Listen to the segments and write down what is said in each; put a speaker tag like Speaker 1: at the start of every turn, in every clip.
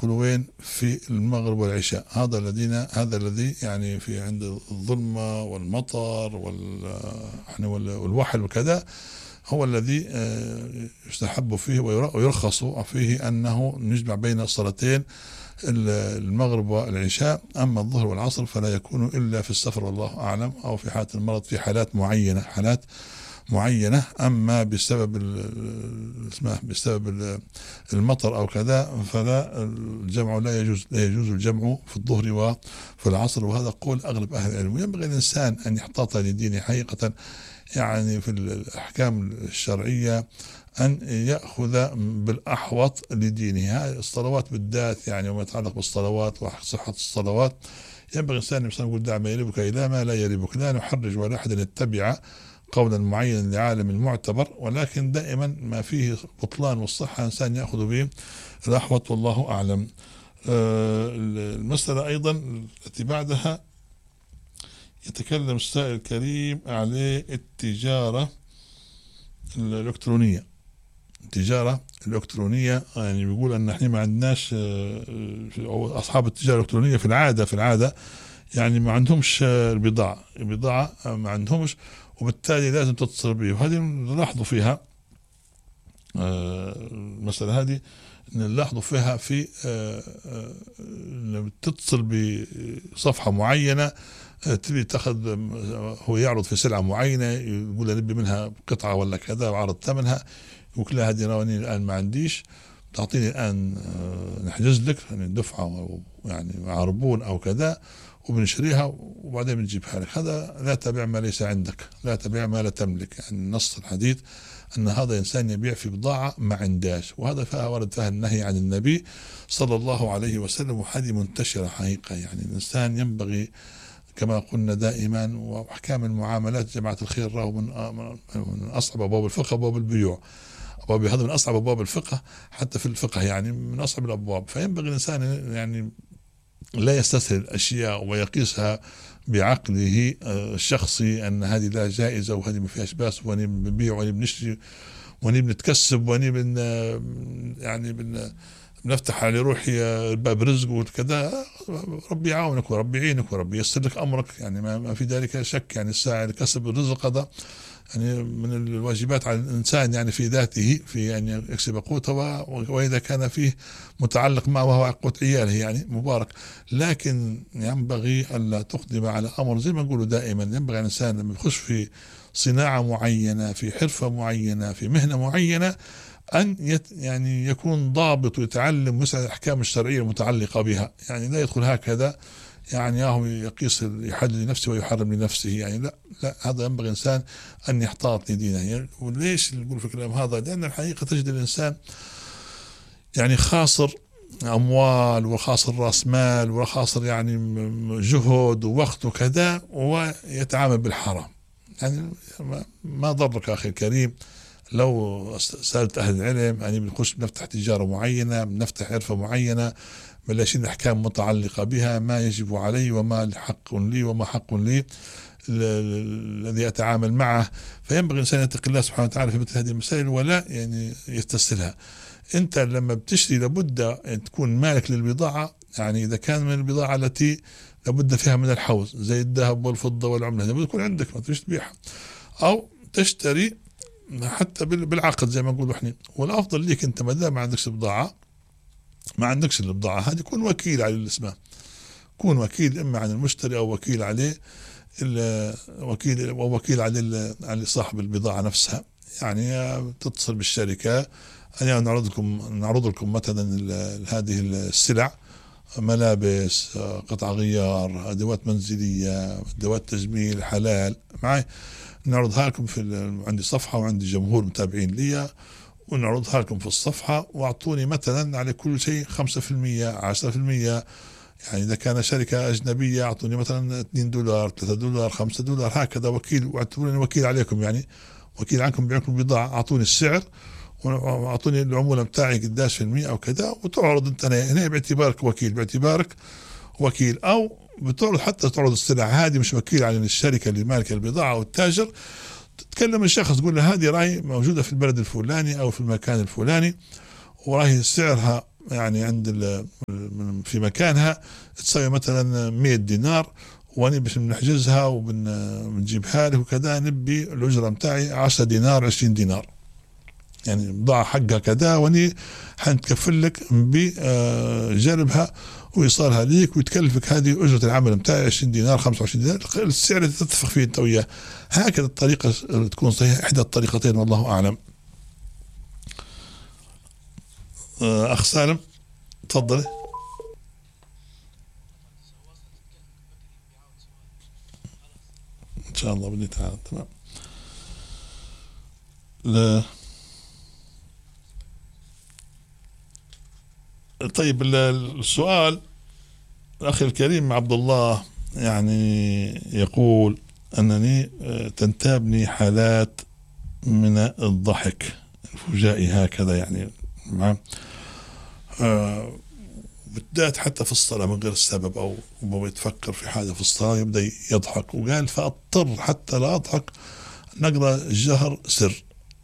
Speaker 1: يدخل وين؟ في المغرب والعشاء. هذا الذي يعني في عند الظلمة والمطر والوحل وكذا، هو الذي يستحب فيه ويرخص فيه أنه نجمع بين الصلاتين المغرب والعشاء. أما الظهر والعصر فلا يكون إلا في السفر والله أعلم، أو في حالة المرض في حالات معينة. أما بسبب المطر أو كذا فلا الجمع لا يجوز الجمع في الظهر وفي العصر، وهذا قول أغلب أهل العلم. ينبغي الإنسان أن يحتاط لدينه حقيقة، يعني في الأحكام الشرعية أن يأخذ بالأحوط لدينه. هذه الصلوات بالذات يعني، وما يتعلق بالصلوات وصحة الصلوات، ينبغي الإنسان يقول دع ما يريبك إلى ما لا يريبك. لا نحرج ولا أحد يتبع قولا معينا لعالم المعتبر، ولكن دائما ما فيه بطلان والصحة الإنسان يأخذ به الأحوط والله أعلم. المسألة أيضا التي بعدها يتكلم السائل الكريم عليه التجارة الإلكترونية. يعني بيقول أن احنا ما عندناش، أصحاب التجارة الإلكترونية في العادة يعني ما عندهمش البضاعة ما عندهمش، وبالتالي لازم تتصل به. وهذه نلاحظوا فيها المسألة هذه نلاحظوا فيها في تتصل بصفحة معينة تبي تاخذ، هو يعرض في سلعة معينة يقول نبي منها قطعة ولا كذا وعرض ثمنها، يقول لها هذه رواني الآن ما عنديش، تعطيني الآن نحجز لك يعني دفعة يعني عربون أو كذا وبنشريها وبعدين بنجيبها لك. هذا لا تبيع ما ليس عندك، لا تبيع ما لا تملك. يعني نص الحديث أن هذا إنسان يبيع في بضاعة ما عنداش، وهذا فيها ورد فيها النهي عن النبي صلى الله عليه وسلم، وهذه منتشرة حقيقة. يعني الإنسان ينبغي كما قلنا دائما، وأحكام المعاملات جماعة الخير راهو من أصعب أبواب الفقه أبواب البيوع، هذا من أصعب أبواب الفقه حتى في الفقه، يعني من أصعب الأبواب. فينبغي الإنسان يعني لا يستسهل الأشياء ويقيسها بعقله الشخصي أن هذه لا جائزة وهذه ما فيهاش باس، وأني بنبيع وأني بنشتري وأني بنتكسب وأني بنفتح على روحي باب رزق وكذا. ربي يعاونك وربي يعينك وربي ييسر لك أمرك، يعني ما في ذلك شك. يعني الساعي لكسب الرزق هذا يعني من الواجبات على الإنسان يعني في ذاته، في أن يكسب قوته، وإذا كان فيه متعلق معه وهو قوت عياله يعني مبارك. لكن ينبغي ألا تقدم على أمر، زي ما نقول دائما ينبغي الإنسان لما يخش في صناعة معينة، في حرفة معينة، في مهنة معينة، أن يعني يكون ضابط ويتعلم ويسعى الأحكام الشرعية المتعلقة بها. يعني لا يدخل هكذا يعني هو يقيس يحدد لنفسه ويحرم لنفسه، يعني لا هذا ينبغي الإنسان أن يحتاط لدينه. يعني وليش نقول في الكلام هذا؟ لأن الحقيقة تجد الإنسان يعني خاسر أموال وخاسر رأس مال وخاسر يعني جهد ووقت وكذا، ويتعامل بالحرام. يعني ما ضرك أخي الكريم لو سألت أهل العلم يعني بنفتح تجارة معينة، بنفتح حرفة معينة، بلاشين الأحكام متعلقة بها، ما يجب علي وما حق لي وما حق لي الذي أتعامل معه. فينبغي الإنسان يتقي الله سبحانه وتعالى في مثل هذه المسائل ولا يعني يستسهلها. أنت لما بتشتري لابد أن تكون مالك للبضاعة، يعني إذا كان من البضاعة التي لابد فيها من الحوز زي الذهب والفضة والعملة لابد يكون عندك، ما تريش تبيعها أو تشتري حتى بالعقد زي ما نقول احنا. والأفضل ليك أنت ما دام ما عندكش بضاعة، ما عندكش البضاعة هذه، كون وكيل على الاسم، كون وكيل إما عن المشتري أو وكيل عليه وكيل على صاحب البضاعة نفسها. يعني تتصل بالشركة أن نعرض لكم مثلا هذه السلع، ملابس، قطع غيار، أدوات منزلية، أدوات تجميل حلال معي، نعرضها لكم عندي صفحة وعندي جمهور متابعين لي، ونعرضها لكم في الصفحة، واعطوني مثلا على كل شيء 5%، 10%. يعني إذا كان شركة أجنبية أعطوني مثلا $2، $3، $5، هكذا وكيل، واعتبروني وكيل عليكم، يعني وكيل عنكم بيعكم البضاعة. أعطوني السعر وأعطوني العمولة بتاعي قداش في المية أو كذا، وتعرض أنت هنا باعتبارك وكيل، أو بتعرض حتى تعرض السلع هذه مش وكيل على الشركة اللي مالكة البضاعة أو التاجر. تتكلم الشخص تقول له هذه راهي موجودة في البلد الفلاني أو في المكان الفلاني، وراهي سعرها يعني في مكانها تساوي مثلا 100 دينار، وأنا باش بنحجزها وبنجيبها لك وكذا، نبي الأجرة متاعي 10 دينار 20 دينار، يعني بضاعة حقها كذا، واني حنتكفل لك بجلبها وإيصالها ليك، ويتكلفك هذه أجرة العمل متاعي 20 دينار 25 دينار، السعر اللي تتفق فيه أنت وياه. هكذا الطريقة تكون صحيحة، إحدى الطريقتين والله أعلم. أخ سالم تفضل. إن شاء الله بإذن تعالى. تمام. طيب السؤال الأخي الكريم عبد الله يعني يقول أنني تنتابني حالات من الضحك الفجائي هكذا، يعني بالذات حتى في الصلاة من غير السبب، أو هو يتفكر في حاجة في الصلاة يبدأ يضحك، وقال فأضطر حتى لا أضحك نقرأ الجهر سر.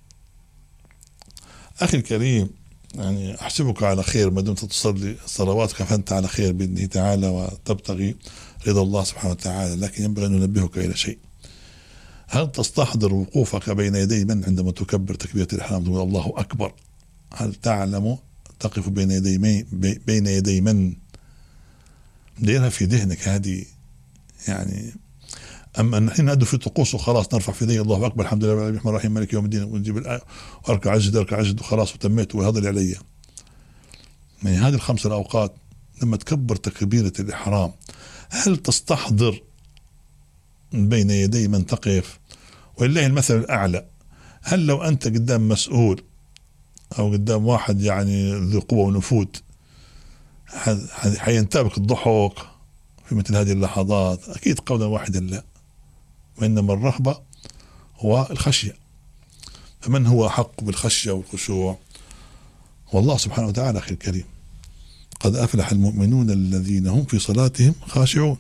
Speaker 1: أخي الكريم يعني أحسبك على خير ما دمت تصلي صلواتك، فأنت على خير بإذنه تعالى وتبتغي رضا الله سبحانه وتعالى، لكن ينبغي أن ننبهك إلى شيء. هل تستحضر وقوفك بين يدي من عندما تكبر تكبيرة الإحرام تقول الله أكبر؟ هل تعلم تقف بين يدي من ديرها في ذهنك هذه يعني؟ أما نحن ندعو في طقوس وخلاص نرفع في يدي الله أكبر الحمد لله الرحمن الرحيم مالك يوم الدين، ونجيب الآية وأركع أجد وخلاص وتميت وهذا اللي علي. يعني هذه الخمس الأوقات لما تكبر تكبيرة الإحرام هل تستحضر بين يدي من تقف؟ ولله المثل الأعلى، هل لو أنت قدام مسؤول أو قدام واحد يعني ذو قوة ونفوذ حينتابك الضحك في مثل هذه اللحظات؟ أكيد قولا واحدا لا، وإنما الرهبة هو الخشية. فمن هو أحق بالخشية والخشوع؟ والله سبحانه وتعالى. أخي الكريم قد أفلح المؤمنون الذين هم في صلاتهم خاشعون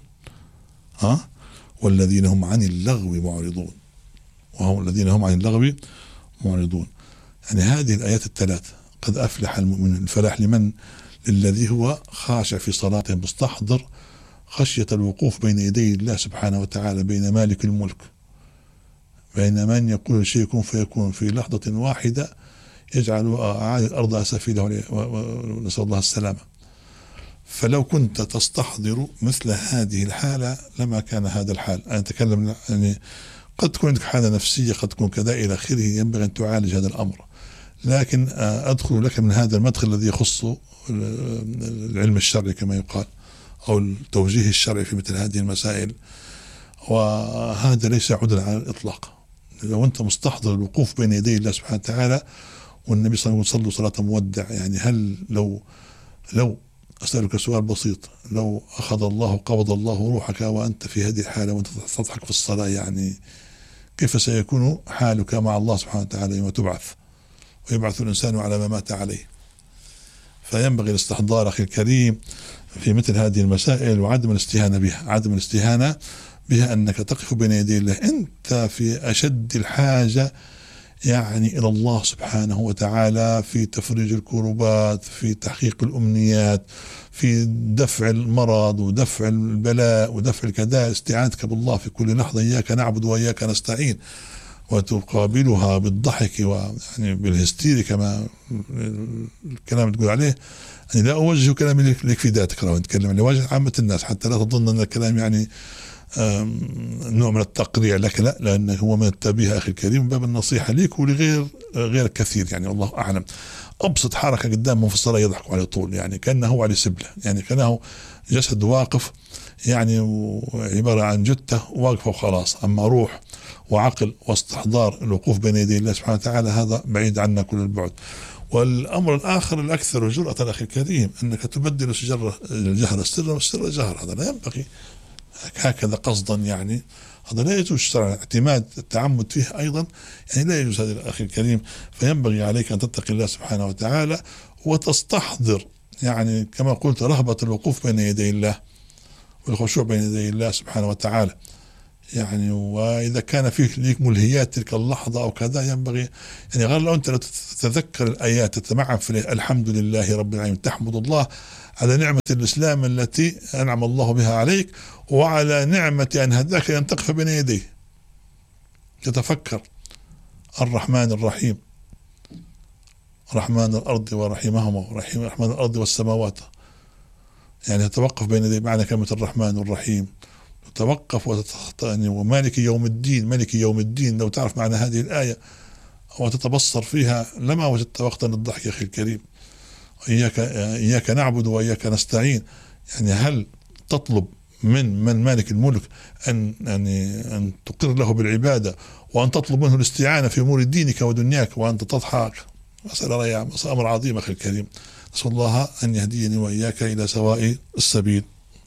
Speaker 1: والذين هم عن اللغو معرضون، وهم الذين هم عن اللغو معرضون. يعني هذه الآيات الثلاث قد أفلح المؤمنون، الفلاح لمن؟ للذي هو خاشع في صلاته مستحضر خشية الوقوف بين يدي الله سبحانه وتعالى، بين مالك الملك، بين من يقول الشيء يكون فيكون في لحظة واحدة يجعل الأرض أسافيله، ونسأل الله السلامة. فلو كنت تستحضر مثل هذه الحالة لما كان هذا الحال. أنا أتكلم يعني قد تكون عندك حالة نفسية، قد تكون كذا إلى آخره، ينبغي أن تعالج هذا الأمر. لكن أدخل لك من هذا المدخل الذي يخص العلم الشرعي كما يقال، أو التوجيه الشرعي في مثل هذه المسائل، وهذا ليس عذرا على الإطلاق. لو أنت مستحضر الوقوف بين يدي الله سبحانه وتعالى، والنبي صلى الله عليه وسلم صلى صلاة مودع، يعني هل لو أسألك سؤال بسيط، لو أخذ الله قبض الله روحك وأنت في هذه الحالة وأنت تضحك في الصلاة، يعني كيف سيكون حالك مع الله سبحانه وتعالى يوم تبعث ويبعث الإنسان على ما مات عليه؟ فينبغي الاستحضار أخي الكريم في مثل هذه المسائل، وعدم الاستهانة بها. عدم الاستهانة بها أنك تقف بين يدي الله أنت في أشد الحاجة يعني إلى الله سبحانه وتعالى، في تفريج الكربات، في تحقيق الأمنيات، في دفع المرض ودفع البلاء ودفع الكداء، استعانتك بالله في كل لحظة، إياك نعبد وإياك نستعين، وتقابلها بالضحك ويعني بالهستيري كما الكلام اللي تقول عليه. يعني لا أوجه كلامي لك في ذاتك، لو نتكلم لوجه عامة الناس، حتى لا تظن أن الكلام يعني نوع من التقريع لك، لا، لأنه هو من التنبيه أخي الكريم، باب النصيحة ليك ولغيرك كثير، يعني والله أعلم. أبسط حركة قدامهم في الصلاة يضحكوا على طول، يعني كأنه على سبلة، يعني كأنه جسد واقف، يعني عبارة عن جثة واقفة وخلاص. أما روح وعقل واستحضار الوقوف بين يدي الله سبحانه وتعالى هذا بعيد عنا كل البعد. والأمر الآخر الأكثر جرأة أخي الكريم أنك تبدل الجهر السر والسر جهر، هذا لا ينبغي هكذا قصدا، يعني هذا لا يجوز شرعا. اعتماد التعمد فيه أيضا يعني لا يجوز هذا الأخي الكريم. فينبغي عليك أن تتقي الله سبحانه وتعالى وتستحضر يعني كما قلت رهبة الوقوف بين يدي الله والخشوع بين يدي الله سبحانه وتعالى. يعني وإذا كان فيه ليك ملهيات تلك اللحظة أو كذا ينبغي يعني غير لو أنت لو تتذكر الآيات تتمعن في الحمد لله رب العالمين، تحمد الله على نعمة الإسلام التي أنعم الله بها عليك، وعلى نعمة أن هداك أن تقف بين يديه، تتفكر الرحمن الرحيم، رحمن الأرض ورحيمهما، رحمن الأرض والسماوات، يعني تتوقف بين يديه معنى كلمة الرحمن الرحيم، تتوقف يعني ومالك يوم الدين، مالك يوم الدين لو تعرف معنى هذه الآية وتتبصر فيها لما وجدت وقتا للضحك يا أخي الكريم. إياك نعبد وإياك نستعين، يعني هل تطلب من مالك الملك أن تقر له بالعبادة وأن تطلب منه الاستعانة في أمور دينك ودنياك وأنت تضحك؟ مسألة أمر عظيم أخي الكريم، نسأل الله أن يهديني وإياك إلى سواء السبيل.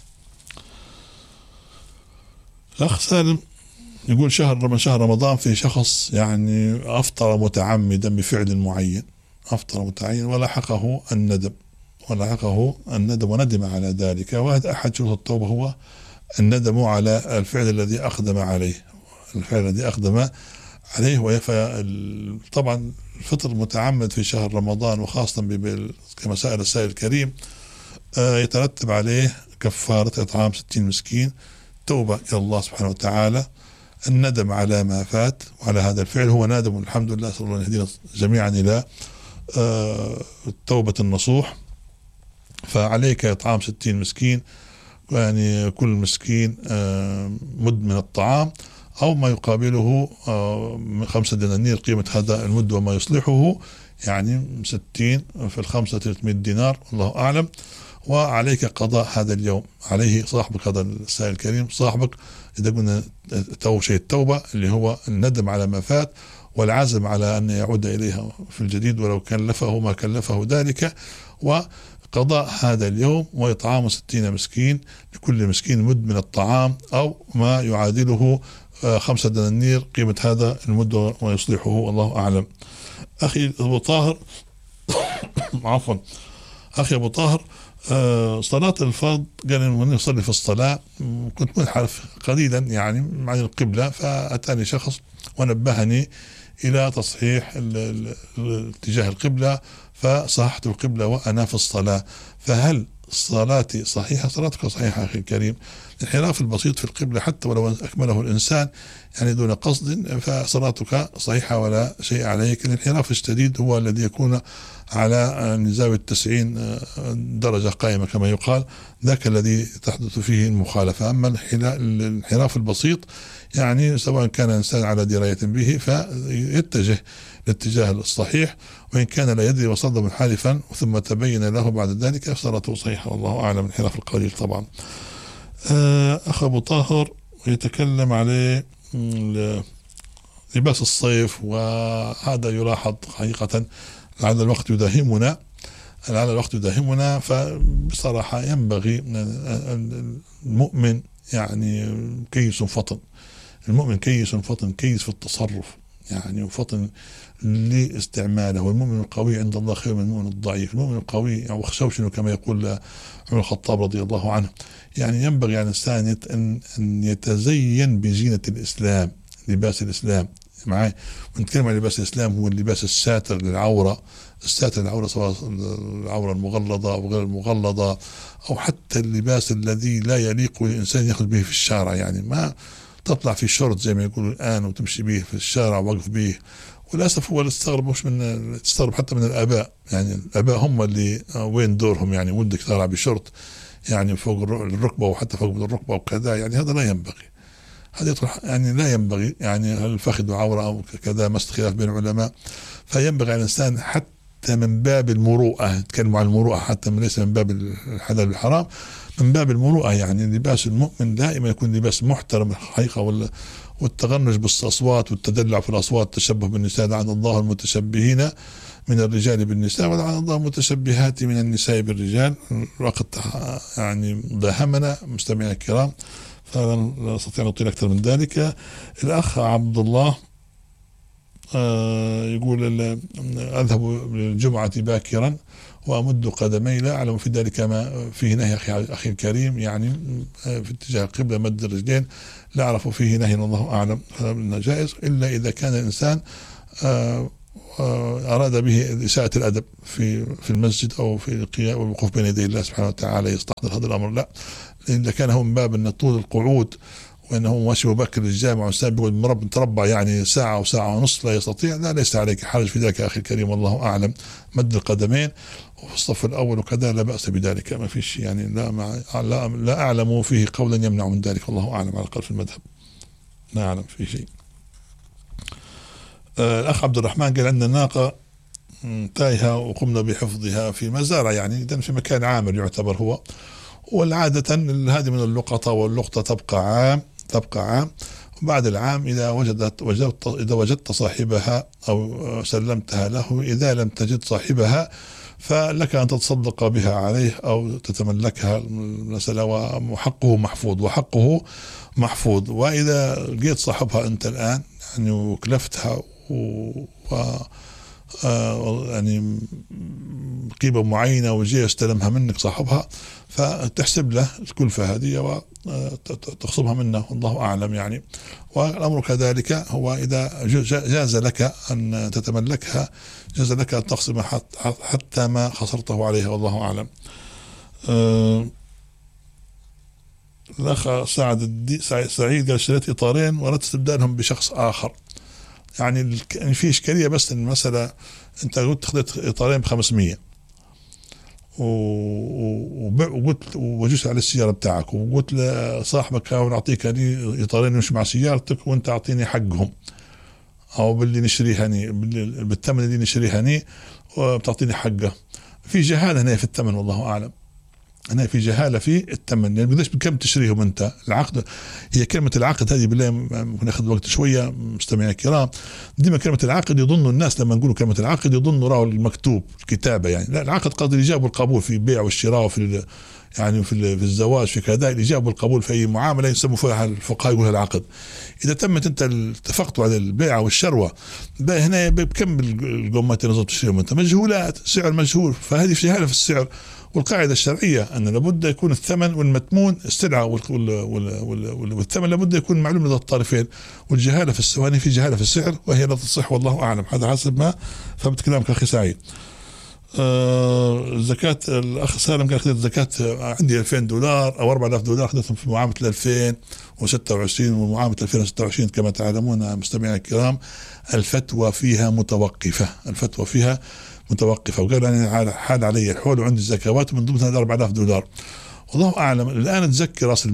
Speaker 1: الأخ سالم يقول من شهر رمضان في شخص يعني أفطر متعمدا بفعل معين، أفطر متعين ولحقه الندم وندم على ذلك، وهذا أحد شروط التوبة هو الندم على الفعل الذي أقدم عليه، طبعا الفطر المتعمد في شهر رمضان وخاصة كما سأل السائل الكريم يترتب عليه كفارة إطعام 60 مسكين، توبة إلى الله سبحانه وتعالى، الندم على ما فات وعلى هذا الفعل هو نادم، الحمد لله، صلى الله عليه يهدينا جميعا إلى التوبة النصوح. فعليك إطعام 60 مسكين، يعني كل مسكين مد من الطعام أو ما يقابله 5 دنانير قيمة هذا المد وما يصلحه، يعني 60 في 5 300 دينار، الله أعلم. وعليك قضاء هذا اليوم، عليه صاحبك، هذا السائل الكريم صاحبك، إذا قلنا شيء التوبة اللي هو الندم على ما فات والعزم على أن يعود إليها في الجديد ولو كلفه ما كلفه ذلك، وقضاء هذا اليوم وإطعام 60 مسكين، لكل مسكين مد من الطعام أو ما يعادله 5 دنانير قيمة هذا المد ويصلحه، الله أعلم. أخي أبو طاهر عفوا أخي أبو طاهر، صلاة الفرض قال إنه يصلي في الصلاة، كنت منحرف قليلا يعني عن القبلة، فأتاني شخص ونبهني إلى تصحيح اتجاه القبلة، فصححت القبلة وأنا في الصلاة. فهل صلاتي صحيحة؟ صلاتك صحيحة أخي الكريم. الانحراف البسيط في القبلة حتى ولو أكمله الإنسان يعني دون قصد فصلاتك صحيحة ولا شيء عليك. الانحراف الشديد هو الذي يكون على زاوية 90 درجة قائمة كما يقال، ذاك الذي تحدث فيه المخالفة. أما الانحراف البسيط يعني سواء كان الإنسان على دراية به فيتجه الاتجاه الصحيح، وإن كان لا يدري وصد منحرفا ثم تبين له بعد ذلك صلاته صحيحة، والله أعلم. الانحراف القليل طبعا. أخ أبو طاهر يتكلم عليه لباس الصيف، وهذا يلاحظ حقيقة، لعل الوقت يداهمنا. فبصراحة ينبغي المؤمن يعني كيس فطن، المؤمن كيس فطن، كيس في التصرف يعني وفطن لاستعماله. والمؤمن القوي عند الله خير من المؤمن الضعيف. المؤمن القوي أو خشوشن كما يقول عمر الخطاب رضي الله عنه، يعني ينبغي على الإنسان أن يتزين بزينة الإسلام، لباس الإسلام معي. ونتكلم عن لباس الإسلام هو اللباس الساتر للعورة، الساتر للعورة سواء العورة المغلظة أو غير المغلظة، أو حتى اللباس الذي لا يليق للإنسان يأخذ به في الشارع، يعني ما تطلع في شورت زي ما يقولوا الآن وتمشي به في الشارع وقف به. وللأسف هو تستغرب، مش من تستغرب حتى من الآباء، يعني الآباء هم اللي وين دورهم، يعني ولدك طالع بشورت يعني فوق الركبة وحتى فوق الركبة وكذا، يعني هذا لا ينبغي، هذا يطرح يعني لا ينبغي، يعني الفخذ عورة أو كذا، ما خلاف بين العلماء. فينبغي على الإنسان حتى من باب المروءة، نتكلم عن المروءة حتى ليس من باب الحلال والحرام، من باب المروءة، يعني لباس المؤمن دائما يكون لباس محترم الحقيقة. والتغنج بالأصوات والتدلع في الأصوات، التشبه بالنساء، لعن الله المتشبهين من الرجال بالنساء ولعن الله المتشبهات من النساء بالرجال. الوقت يعني داهمنا مستمعينا الكرام، فلا أستطيع أن أطيل أكثر من ذلك. الأخ عبد الله يقول أذهب للجمعة باكرا وأمد قدمي لا أعلم في ذلك ما فيه نهي أخي الكريم، يعني في اتجاه القبلة مد الرجلين لا أعرف فيه نهي والله أعلم، هذا جائز إلا إذا كان الإنسان أراد به إساءة الأدب في المسجد أو في القيام والوقوف بين يدي الله سبحانه وتعالى يستحضر هذا الأمر، لا. إذا كان هو من باب أن طول القعود وأنه ماشي مبكر للجامع والإنسان بيقعد متربع يعني ساعة أو ساعة ونصف لا يستطيع، لا ليس عليك حرج في ذلك أخي الكريم والله أعلم. مد القدمين وفي الصف الأول وكذا لا بأس بذلك، ما فيش يعني لا أعلم فيه قولا يمنع من ذلك والله أعلم، على الأقل في المذهب لا أعلم فيه شيء. الأخ عبد الرحمن قال عندنا ناقة تايهة وقمنا بحفظها في مزارع، يعني إذا في مكان عامر يعتبر هو، والعادة هذه من اللقطة، واللقطة تبقى عام، وبعد العام إذا وجدت صاحبها أو سلمتها له، إذا لم تجد صاحبها فلك أن تتصدق بها عليه أو تتملكها المسألة، وحقه محفوظ. وإذا لقيت صاحبها أنت الآن يعني وكلفتها يعني قيمة معينة وجي يستلمها منك صاحبها، فتحسب له الكلفة هذه وتخصمها منه والله أعلم يعني. والأمر كذلك هو إذا جاز لك أن تتملكها جاز لك أن تخصم حتى ما خسرته عليها والله أعلم. الأخ سعيد قال اشتريت إطارين وأردت استبدالهم بشخص آخر، يعني في إشكالية، بس المسألة أنت قلت خذت إطارين ب500 وقلت وجوز على السيارة بتاعك، وقلت لصاحبك أعطيك إطارين يمشي مع سيارتك وأنت أعطيني حقهم، أو باللي نشريها بالثمن اللي نشريها وبتعطيني حقه. في جهالة هنا في الثمن والله أعلم، هنا في جهالة في الثمن، يعني بديش بكم تشريهم أنت. العقد هي كلمة العقد هذه بالله ممكن ناخذ وقت شوية مستمعي الكرام. ديما كلمة العقد يظن الناس لما نقولوا كلمة العقد يظنوا راوا المكتوب الكتابة، يعني لا، العقد قصد الإيجاب والقبول في البيع والشراء وفي يعني في الزواج في كذا، الإيجاب والقبول في أي معاملة يسموا فيها الفقهاء يقولها العقد. إذا تمت أنت اتفقتوا على البيع والشروة هنا بكم القمات اللي تشتريهم أنت مجهولات، سعر مجهول، فهذه في جهالة في السعر. والقاعدة الشرعية أن لابد يكون الثمن والمتمون السلعة والثمن لابد يكون معلوم لدى الطرفين، والجهالة في السواني في جهالة في السعر وهي لا تصح والله أعلم. هذا حسب ما فهمت كلامك أخي سعيد. زكاة الأخ سالم قال أخذت زكاة عندي $2000 أو $4000 أخذتهم في معاملة 2026 ومعاملة 2026 كما تعلمون مستمعينا الكرام. الفتوى فيها متوقفة وقال أنا حال علي الحول وعندي الزكوات من ضمنها $4000 والله أعلم. الآن تزكي رأس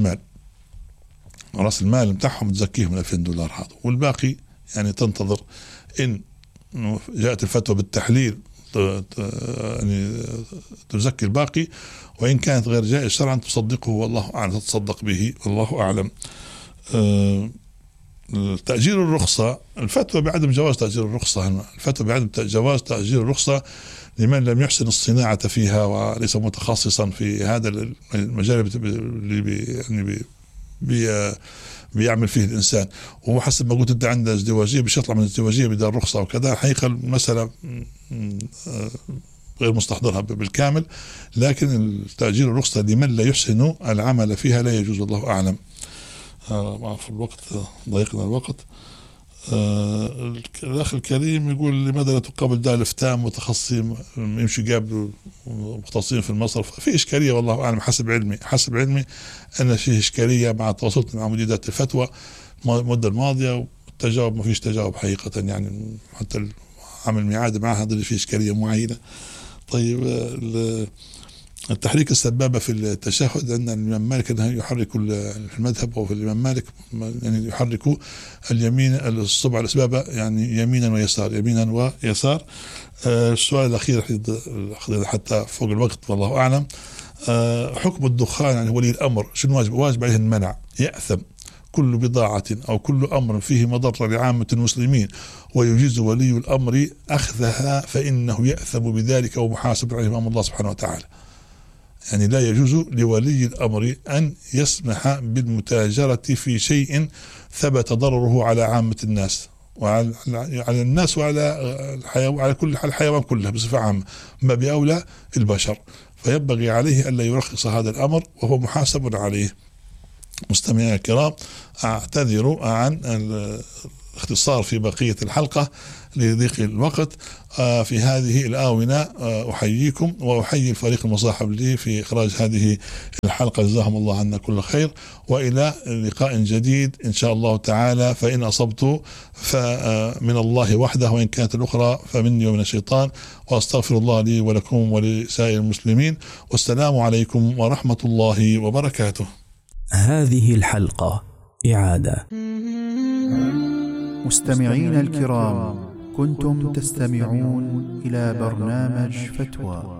Speaker 1: المال بتاعهم تزكيهم $2000 هذا، والباقي يعني تنتظر إن جاءت الفتوى بالتحليل يعني تزكي الباقي، وإن كانت غير جائز شرعا تصدقه والله أعلم، تتصدق به والله أعلم. تأجير الرخصة، الفتوى بعدم جواز تأجير الرخصة، الفتوى بعدم جواز تأجير الرخصة لمن لم يحسن الصناعة فيها وليس متخصصا في هذا المجال اللي بيعمل فيه الإنسان. وهو حسب ما قلت أنت عنده ازدواجية باش يطلع من الازدواجية بدون رخصة وكذا، حقيقة المسألة غير مستحضرها بالكامل، لكن تأجير الرخصة لمن لا يحسن العمل فيها لا يجوز والله أعلم. في الوقت ضيقنا الوقت. الأخ الكريم يقول لماذا لا تقابل دار الإفتاء متخصصين يمشي جاب مختصين في المصرف؟ في إشكالية والله أعلم، حسب علمي أن فيه إشكالية مع تواصلت مع مديريات الفتوى المدة الماضية، والتجاوب ما فيش تجاوب حقيقة، يعني حتى عمل ميعاد معها هذا فيه إشكالية معينة. طيب التحريك السبابة في التشهد، أن الإمام مالك أنه يحرك المذهب أو في الإمام مالك يعني يحرك اليمين الصبع السبابة يعني يمينا ويسار. السؤال الأخير حتى فوق الوقت والله أعلم. حكم الدخان يعني ولي الأمر شنو واجب عليه المنع؟ يأثم كل بضاعة أو كل أمر فيه مضرة لعامة المسلمين ويجيز ولي الأمر أخذها فإنه يأثم بذلك ومحاسب عليه أمام الله سبحانه وتعالى. يعني لا يجوز لولي الأمر أن يسمح بالمتاجرة في شيء ثبت ضرره على عامة الناس، وعلى الناس وعلى كل الحيوان كلها بصفة عامة، ما بأولى البشر، فينبغي عليه ألا يرخص هذا الأمر وهو محاسب عليه. مستمعينا الكرام، أعتذر عن الاختصار في بقية الحلقة لضيق الوقت. في هذه الآونة أحييكم وأحيي الفريق المصاحب لي في إخراج هذه الحلقة، جزاهم الله عنا كل خير، وإلى لقاء جديد إن شاء الله تعالى. فإن أصبت فمن الله وحده، وإن كانت الأخرى فمني ومن الشيطان، وأستغفر الله لي ولكم ولسائر المسلمين، والسلام عليكم ورحمة الله وبركاته.
Speaker 2: هذه الحلقة إعادة.
Speaker 3: مستمعين الكرام، كنتم تستمعون إلى برنامج فتوى